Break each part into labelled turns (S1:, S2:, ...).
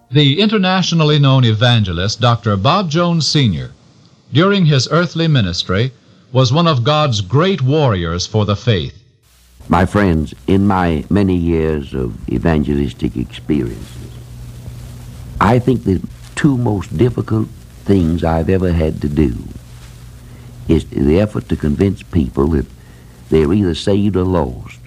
S1: The internationally known evangelist Dr. Bob Jones Sr., during his earthly ministry, was one of God's great warriors for the faith.
S2: My friends, in my many years of evangelistic experiences, I think the two most difficult things I've ever had to do is the effort to convince people that they're either saved or lost,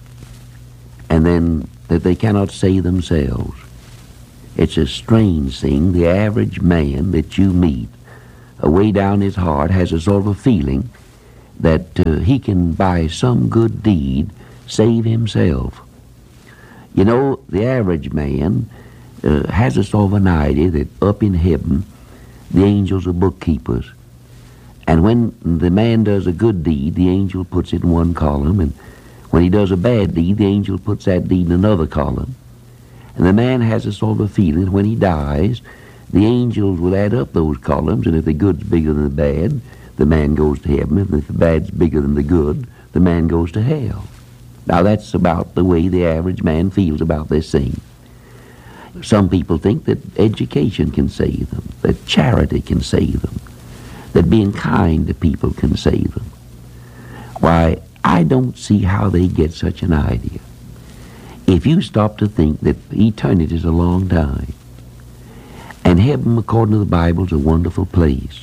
S2: and then that they cannot save themselves. It's a strange thing. The average man that you meet, way down his heart, has a sort of a feeling that he can, by some good deed, save himself. You know, the average man has a sort of an idea that up in heaven, the angels are bookkeepers. And when the man does a good deed, the angel puts it in one column, and when he does a bad deed, the angel puts that deed in another column. And the man has a sort of a feeling that when he dies, the angels will add up those columns, and if the good's bigger than the bad, the man goes to heaven, and if the bad's bigger than the good, the man goes to hell. Now that's about the way the average man feels about this thing. Some people think that education can save them, that charity can save them, that being kind to people can save them. Why, I don't see how they get such an idea. If you stop to think that eternity is a long time, and heaven, according to the Bible, is a wonderful place,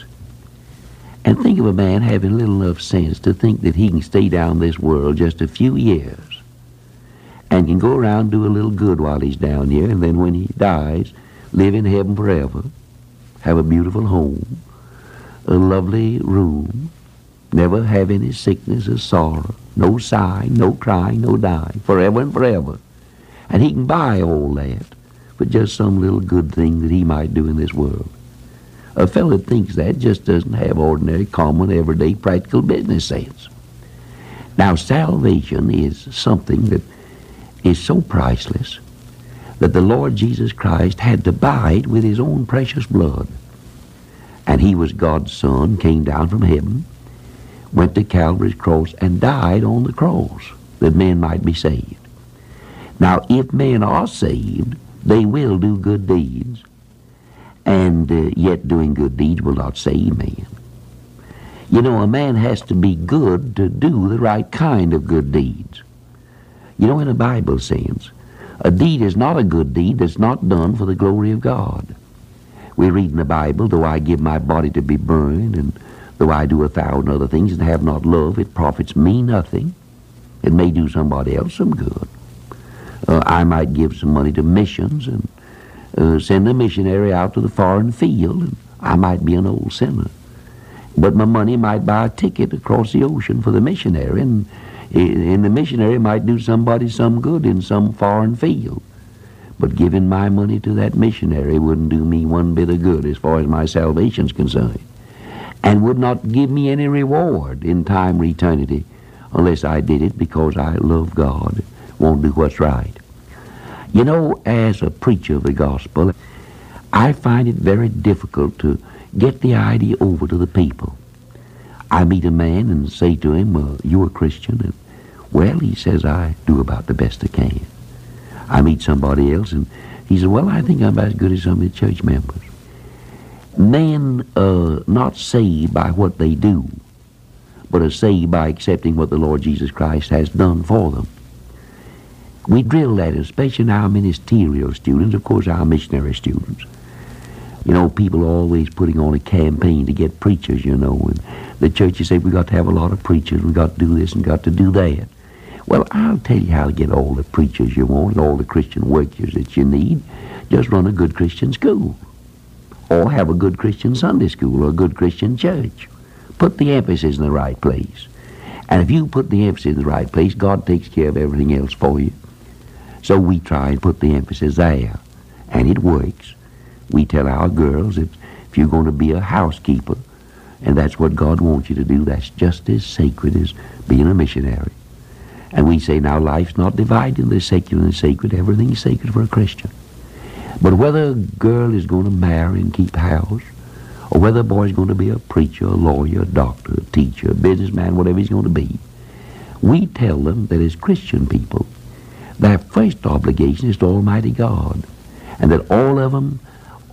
S2: and think of a man having little enough sense to think that he can stay down this world just a few years and can go around and do a little good while he's down here, and then when he dies, live in heaven forever, have a beautiful home, a lovely room, never have any sickness or sorrow, no sighing, no crying, no dying, forever and forever. And he can buy all that for just some little good thing that he might do in this world. A fellow that thinks that just doesn't have ordinary, common, everyday, practical business sense. Now, salvation is something that is so priceless that the Lord Jesus Christ had to buy it with his own precious blood. And he was God's Son, came down from heaven, went to Calvary's cross, and died on the cross that men might be saved. Now, if men are saved, they will do good deeds, and yet doing good deeds will not save man. You know, a man has to be good to do the right kind of good deeds. You know, in a Bible sense, a deed is not a good deed that's not done for the glory of God. We read in the Bible, though I give my body to be burned, and though I do 1,000 other things and have not love, it profits me nothing. It may do somebody else some good. I might give some money to missions and send a missionary out to the foreign field, and I might be an old sinner. But my money might buy a ticket across the ocean for the missionary, and the missionary might do somebody some good in some foreign field. But giving my money to that missionary wouldn't do me one bit of good as far as my salvation's concerned, and would not give me any reward in time or eternity unless I did it because I love God, won't do what's right. You know, as a preacher of the gospel, I find it very difficult to get the idea over to the people. I meet a man and say to him, you a Christian? And, well, he says, I do about the best I can. I meet somebody else and he says, well, I think I'm as good as some of the church members. Men are not saved by what they do, but are saved by accepting what the Lord Jesus Christ has done for them. We drill that, especially in our ministerial students, of course our missionary students. You know, people are always putting on a campaign to get preachers, you know, and the churches say we got to have a lot of preachers, we got to do this and got to do that. Well, I'll tell you how to get all the preachers you want, all the Christian workers that you need. Just run a good Christian school, or have a good Christian Sunday school, or a good Christian church. Put the emphasis in the right place. And if you put the emphasis in the right place, God takes care of everything else for you. So we try and put the emphasis there, and it works. We tell our girls that if you're going to be a housekeeper, and that's what God wants you to do, that's just as sacred as being a missionary. And we say, now life's not divided into secular and sacred. Everything's sacred for a Christian. But whether a girl is going to marry and keep house, or whether a boy's going to be a preacher, a lawyer, a doctor, a teacher, a businessman, whatever he's going to be, we tell them that as Christian people, their first obligation is to Almighty God, and that all of them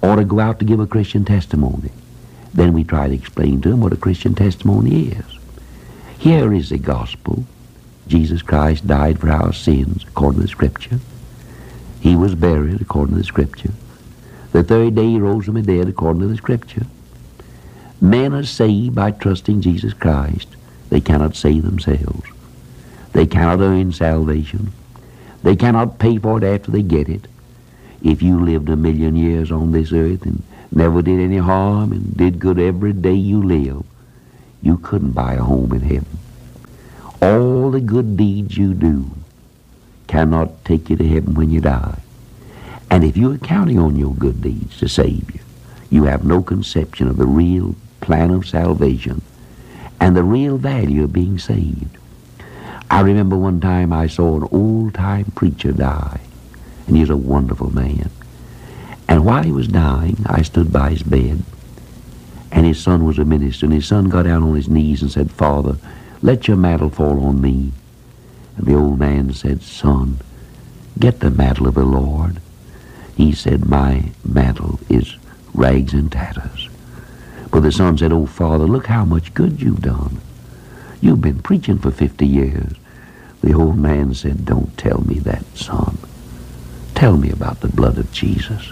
S2: or to go out to give a Christian testimony. Then we try to explain to them what a Christian testimony is. Here is the gospel. Jesus Christ died for our sins according to the Scripture. He was buried according to the Scripture. The third day he rose from the dead according to the Scripture. Men are saved by trusting Jesus Christ. They cannot save themselves. They cannot earn salvation. They cannot pay for it after they get it. If you lived 1,000,000 years on this earth and never did any harm and did good every day you lived, you couldn't buy a home in heaven. All the good deeds you do cannot take you to heaven when you die. And if you're counting on your good deeds to save you, you have no conception of the real plan of salvation and the real value of being saved. I remember one time I saw an old-time preacher die, and he was a wonderful man. And while he was dying, I stood by his bed, and his son was a minister, and his son got down on his knees and said, "Father, let your mantle fall on me." And the old man said, "Son, get the mantle of the Lord." He said, "My mantle is rags and tatters." But the son said, "Oh, Father, look how much good you've done. You've been preaching for 50 years. The old man said, "Don't tell me that, son. Tell me about the blood of Jesus."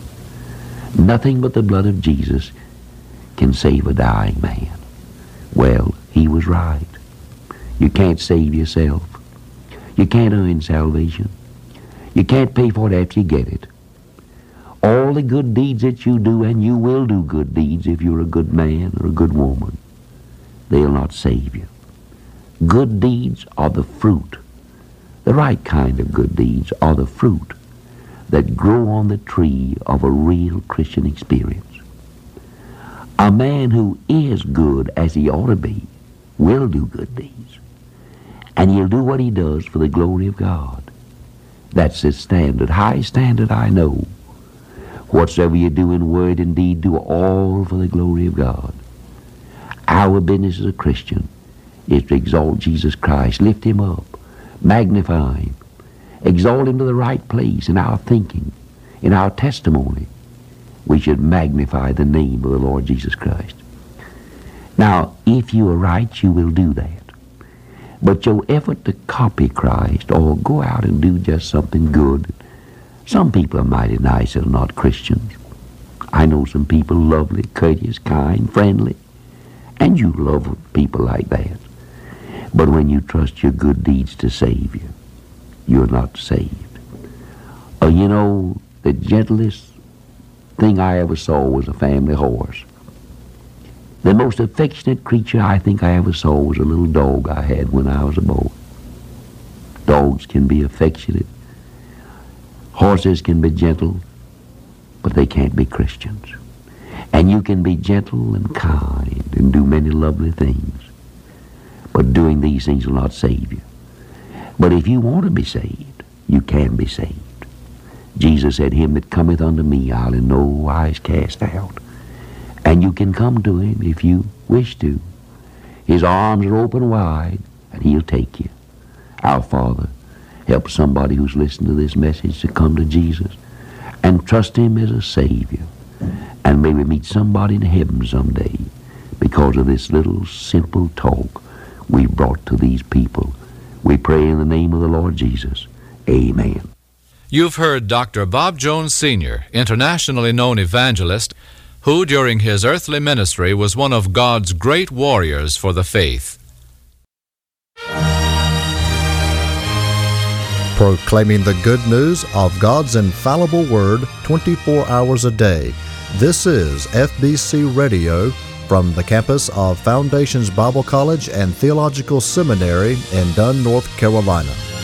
S2: Nothing but the blood of Jesus can save a dying man. Well, he was right. You can't save yourself. You can't earn salvation. You can't pay for it after you get it. All the good deeds that you do, and you will do good deeds if you're a good man or a good woman, they'll not save you. Good deeds are the fruit. The right kind of good deeds are the fruit that grow on the tree of a real Christian experience. A man who is good as he ought to be will do good deeds. And he'll do what he does for the glory of God. That's the standard, high standard I know. Whatsoever you do in word and deed, do all for the glory of God. Our business as a Christian is to exalt Jesus Christ, lift him up, magnify him, exalt him to the right place in our thinking, in our testimony. We should magnify the name of the Lord Jesus Christ. Now, if you are right, you will do that. But your effort to copy Christ or go out and do just something good, some people are mighty nice that are not Christians. I know some people lovely, courteous, kind, friendly, and you love people like that. But when you trust your good deeds to save you, you're not saved. You know, the gentlest thing I ever saw was a family horse. The most affectionate creature I think I ever saw was a little dog I had when I was a boy. Dogs can be affectionate. Horses can be gentle, but they can't be Christians. And you can be gentle and kind and do many lovely things, but doing these things will not save you. But if you want to be saved, you can be saved. Jesus said, "Him that cometh unto me, I'll in no wise cast out." And you can come to him if you wish to. His arms are open wide, and he'll take you. Our Father, help somebody who's listening to this message to come to Jesus and trust him as a Savior. And may we meet somebody in heaven someday because of this little simple talk we brought to these people. We pray in the name of the Lord Jesus. Amen.
S1: You've heard Dr. Bob Jones Sr., internationally known evangelist, who during his earthly ministry was one of God's great warriors for the faith.
S3: Proclaiming the good news of God's infallible Word 24 hours a day. This is FBC Radio from the campus of Foundations Bible College and Theological Seminary in Dunn, North Carolina.